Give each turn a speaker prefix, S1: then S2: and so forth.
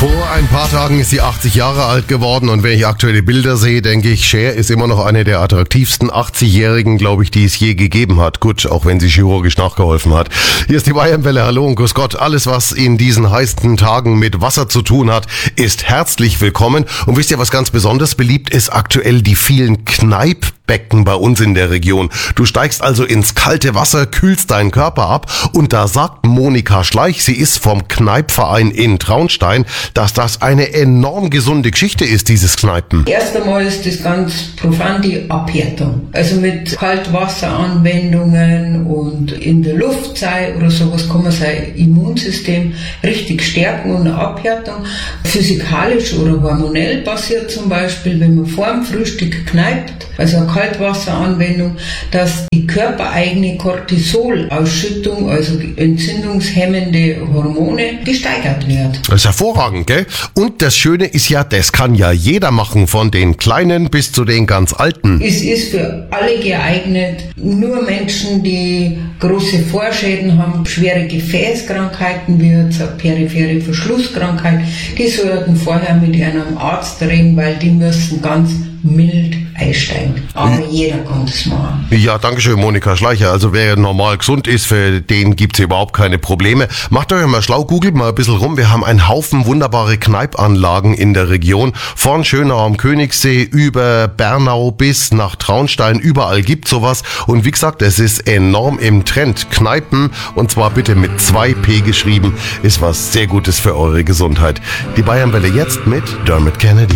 S1: Vor ein paar Tagen ist sie 80 Jahre alt geworden und wenn ich aktuelle Bilder sehe, denke ich, Cher ist immer noch eine der attraktivsten 80-Jährigen, glaube ich, die es je gegeben hat. Gut, auch wenn sie chirurgisch nachgeholfen hat. Hier ist die Bayernwelle. Hallo und grüß Gott. Alles, was in diesen heißen Tagen mit Wasser zu tun hat, ist herzlich willkommen. Und wisst ihr, was ganz besonders beliebt ist? Aktuell die vielen Kneippbecken bei uns in der Region. Du steigst also ins kalte Wasser, kühlst deinen Körper ab und da sagt Monika Schleich, sie ist vom Kneippverein in Traunstein, dass das eine enorm gesunde Geschichte ist, dieses Kneipen.
S2: Erst einmal ist das ganz profan die Abhärtung. Also mit Kaltwasseranwendungen und in der Luft sein oder sowas kann man sein Immunsystem richtig stärken und eine Abhärtung. Physikalisch oder hormonell passiert zum Beispiel, wenn man vor dem Frühstück kneipt, also eine Kaltwasseranwendung, dass die körpereigene Cortisolausschüttung, also entzündungshemmende Hormone, gesteigert wird.
S1: Das ist hervorragend, gell? Und das Schöne ist ja, das kann ja jeder machen, von den Kleinen bis zu den ganz Alten.
S2: Es ist für alle geeignet. Nur Menschen, die große Vorschäden haben, schwere Gefäßkrankheiten wie jetzt eine periphere Verschlusskrankheit, die sollten vorher mit einem Arzt reden, weil die müssen ganz mild einsteigen. Aber jeder kann das machen.
S1: Ja, danke schön, Monika Schleicher. Also wer normal gesund ist, für den gibt's überhaupt keine Probleme. Macht euch mal schlau, googelt mal ein bisschen rum. Wir haben einen Haufen wunderbare Kneippanlagen in der Region. Von Schönau am Königssee über Bernau bis nach Traunstein. Überall gibt's sowas. Und wie gesagt, es ist enorm im Trend. Kneipen, und zwar bitte mit 2P geschrieben, ist was sehr Gutes für eure Gesundheit. Die Bayernwelle jetzt mit Dermot Kennedy.